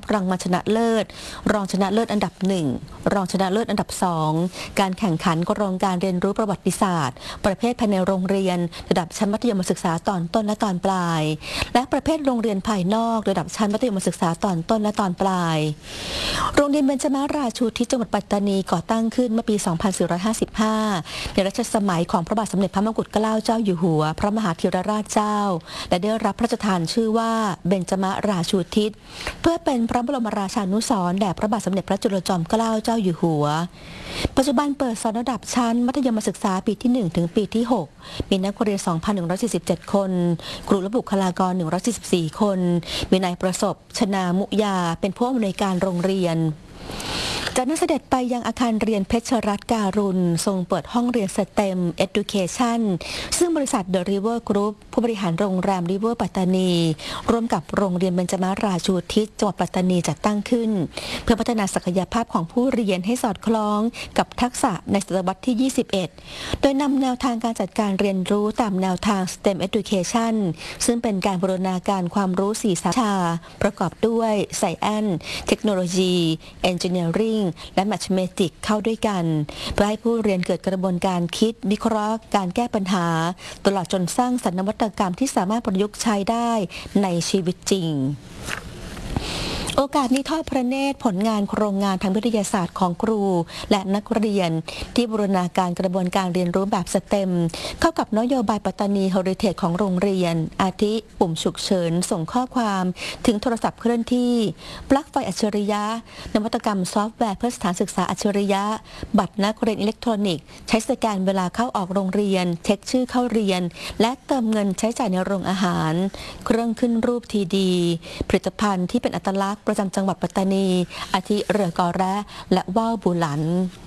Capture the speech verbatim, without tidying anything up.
รางวัลชนะเลิศรองชนะเลิศอันดับหนึ่งรองชนะเลิศอันดับสองการแข่งขันโครงการเรียนรู้ประวัติศาสตร์ประเภทภายในโรงเรียนระดับชั้นมัธยมศึกษาตอนต้นและตอนปลายและประเภทโรงเรียนภายนอกระดับชั้นมัธยมศึกษาตอนต้นและตอนปลายโรงเรียนเบญจมาราชูทิศจังหวัดปัตตานีก่อตั้งขึ้นเมื่อปี สองพันสี่ร้อยห้าสิบห้า ในรัชสมัยของพระบาทสมเด็จพระมงกุฎเกล้าเจ้าอยู่หัวพระมหาธีรราชเจ้าและได้รับพระราชทานชื่อว่าเบญจมาราชูทิศเพื่อเป็นพระบรมราชานุสรณ์แด่พระบาทสมเด็จพระจุลจอมเกล้าเจ้าอยู่หัวปัจจุบันเปิดสอนระดับชั้นมัธยมศึกษาปีที่หนึ่งถึงปีที่หกมีนักเรียน สองพันหนึ่งร้อยสี่สิบเจ็ด คนครูและบุคลากรหนึ่งร้อยสี่สิบสี่คนมีนายประสบชนามุยาเป็นผู้อำนวยการโรงเรียนจากนั้นเสด็จไปยังอาคารเรียนเพชรรัตน์การุณทรงเปิดห้องเรียน เอส ที อี เอ็ม Education ซึ่งบริษัท The River Group ผู้บริหารโรงแรม River ปัตตานีร่วมกับโรงเรียนเบญจมาราชูทิศจังหวัดปัตตานีจัดตั้งขึ้นเพื่อพัฒนาศักยภาพของผู้เรียนให้สอดคล้องกับทักษะในศตวรรษที่ ยี่สิบเอ็ด โดยนำแนวทางการจัดการเรียนรู้ตามแนวทาง สเต็ม Education ซึ่งเป็นการบูรณาการความรู้สี่สาขาประกอบด้วย Science เทคโนโลยี Engineeringและ Mathematics เข้าด้วยกันเพื่อให้ผู้เรียนเกิดกระบวนการคิดวิเคราะห์การแก้ปัญหาตลอดจนสร้างสรรค์นวัตกรรมที่สามารถประยุกต์ใช้ได้ในชีวิตจริงโอกาสนี้ทอดพระเนตรผลงานโครงงานทางวิทยาศาสตร์ของครูและนักเรียนที่บูรณาการกระบวนการเรียนรู้แบบสเต็มเข้ากับนโยบายปัตตานีเฮอริเทจของโรงเรียนอาทิปุ่มฉุกเฉินส่งข้อความถึงโทรศัพท์เคลื่อนที่ปลั๊กไฟอัจฉริยะนวัตกรรมซอฟต์แวร์เพื่อสถานศึกษาอัจฉริยะบัตรนักเรียนอิเล็กทรอนิกส์ใช้สแกนเวลาเข้าออกโรงเรียนเช็คชื่อเข้าเรียนและเติมเงินใช้จ่ายในโรงอาหารเครื่องขึ้นรูปทีดีผลิตภัณฑ์ที่เป็นอัตลักษณ์ประจำจังหวัดปัตตานีอาทิเรือกอแระและว่าวบูหลัน